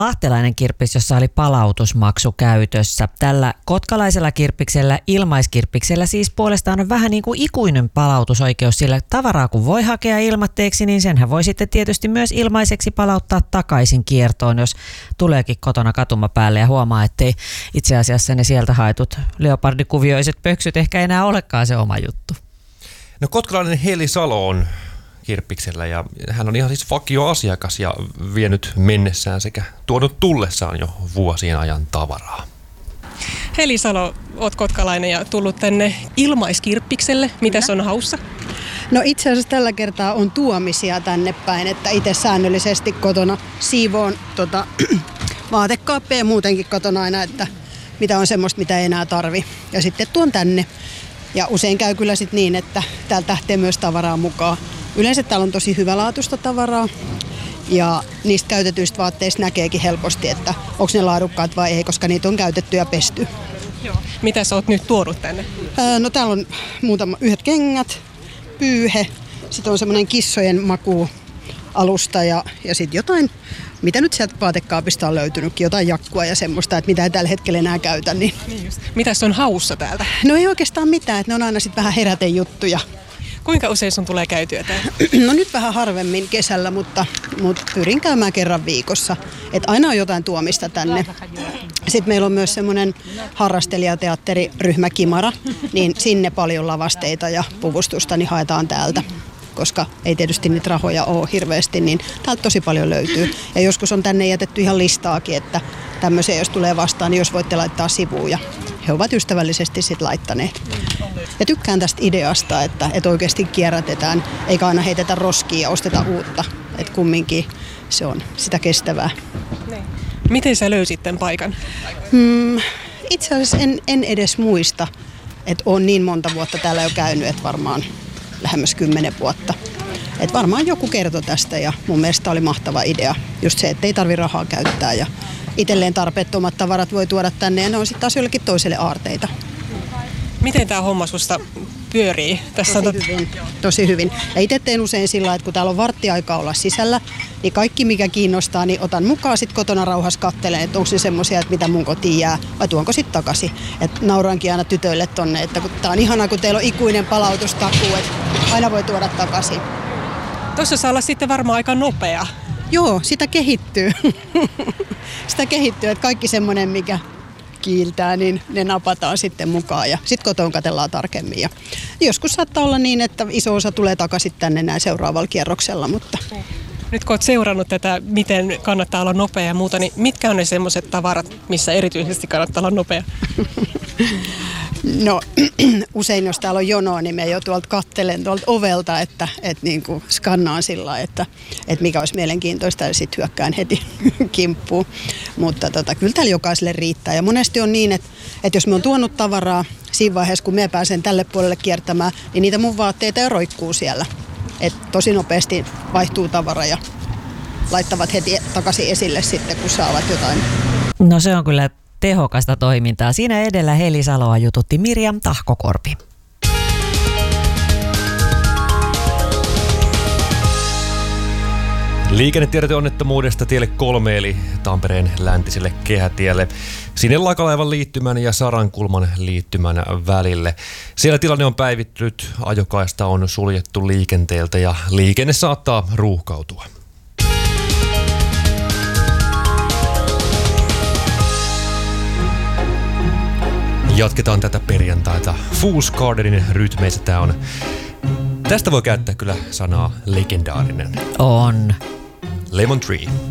lahtelainen kirppis, jossa oli palautusmaksu käytössä. Tällä kotkalaisella kirppiksellä, ilmaiskirppiksellä siis puolestaan on vähän niin kuin ikuinen palautusoikeus, sillä tavaraa kun voi hakea ilmatteeksi, niin senhän voi sitten tietysti myös ilmaiseksi palauttaa takaisin kiertoon, jos tuleekin kotona katuma päälle ja huomaa, ettei itse asiassa ne sieltä haetut leopardikuvioiset pöksyt ehkä enää olekaan se oma juttu. No kotkalainen Heli Salo on kirppiksellä ja hän on ihan siis vakioasiakas ja vienyt mennessään sekä tuonut tullessaan jo vuosien ajan tavaraa. Heli Salo, oot kotkalainen ja tullut tänne ilmaiskirppikselle. Mitäs on haussa? No itse asiassa tällä kertaa on tuomisia tänne päin, että itse säännöllisesti kotona siivoon vaatekaappia muutenkin kotona aina, että mitä on semmoista, mitä ei enää tarvi. Ja sitten tuon tänne. Ja usein käy kyllä sitten niin, että täältä lähtee myös tavaraa mukaan. Yleensä täällä on tosi hyvälaatuista tavaraa ja niistä käytetyistä vaatteista näkeekin helposti, että onko ne laadukkaat vai ei, koska niitä on käytetty ja pesty. Joo. Mitä sä oot nyt tuonut tänne? No täällä on yhdet kengät, pyyhe, sitten on semmoinen kissojen makualusta ja sitten jotain, mitä nyt sieltä vaatekaapista on löytynytkin, jotain jakkua ja semmoista, että mitä ei tällä hetkellä enää käytä. Niin just. Mitäs on haussa täältä? No ei oikeastaan mitään, että ne on aina sitten vähän herätejuttuja. Kuinka usein sun tulee käytyä täällä? No nyt vähän harvemmin kesällä, mutta pyrin käymään kerran viikossa. Että aina on jotain tuomista tänne. Sitten meillä on myös semmoinen harrastelijateatteriryhmä Kimara, niin sinne paljon lavasteita ja puvustusta niin haetaan täältä. Koska ei tietysti niitä rahoja ole hirveästi, niin täältä tosi paljon löytyy. Ja joskus on tänne jätetty ihan listaakin, että tämmöisiä jos tulee vastaan, niin jos voitte laittaa sivuun. Ja he ovat ystävällisesti sitten laittaneet. Ja tykkään tästä ideasta, että oikeasti kierrätetään, eikä aina heitetä roskia ja osteta uutta. Että kumminkin se on sitä kestävää. Miten sä löysit tämän paikan? Itse asiassa en edes muista, että olen niin monta vuotta täällä jo käynyt, että varmaan lähemmäs 10 vuotta. Että varmaan joku kertoi tästä ja mun mielestä oli mahtava idea. Just se, että ei tarvi rahaa käyttää ja itselleen tarpeettomat tavarat voi tuoda tänne ja ne on sitten taas jollekin toiselle aarteita. Miten tämä homma susta pyörii? Tosi hyvin. Ja itse teen usein sillä, että kun täällä on varttiaika olla sisällä, niin kaikki mikä kiinnostaa, niin otan mukaan sitten kotona rauhassa katselen, että onko se semmoisia, että mitä mun kotiin jää, vai tuonko sitten takaisin. Että naurankin aina tytöille tonne, että tää on ihanaa, kun teillä on ikuinen palautustakuu, että aina voi tuoda takaisin. Tuossa saa olla sitten varmaan aika nopea. Joo, sitä kehittyy. Sitä kehittyy, että kaikki semmoinen, mikä kiiltää, niin ne napataan sitten mukaan ja sitten kotoon katsellaan tarkemmin. Ja joskus saattaa olla niin, että iso osa tulee takaisin tänne näin seuraavalla kierroksella, mutta nyt kun olet seurannut tätä, miten kannattaa olla nopea ja muuta, niin mitkä on ne semmoiset tavarat, missä erityisesti kannattaa olla nopea? No usein jos täällä on jonoa, niin me jo tuolta katselen tuolta ovelta, että niin kuin skannaan sillä, että mikä olisi mielenkiintoista ja sitten hyökkään heti kimppuun. Mutta kyllä täällä jokaiselle riittää ja monesti on niin, että jos me on tuonut tavaraa siinä vaiheessa, kun me pääsen tälle puolelle kiertämään, niin niitä mun vaatteita jo roikkuu siellä. Et tosi nopeasti vaihtuu tavara ja laittavat heti takaisin esille sitten, kun saavat jotain. No se on kyllä tehokasta toimintaa. Siinä edellä Heli Saloa jututti Mirjam Tahkokorpi. Liikennetiedote onnettomuudesta tielle 3 eli Tampereen läntiselle kehätielle sinne Lakalaivan liittymän ja Sarankulman liittymän välille. Siellä tilanne on päivittynyt, ajokaista on suljettu liikenteeltä ja liikenne saattaa ruuhkautua. Jatketaan tätä perjantaita Fool's Gardenin rytmeissä. Tästä voi käyttää kyllä sanaa legendaarinen. On. Lemon Tree.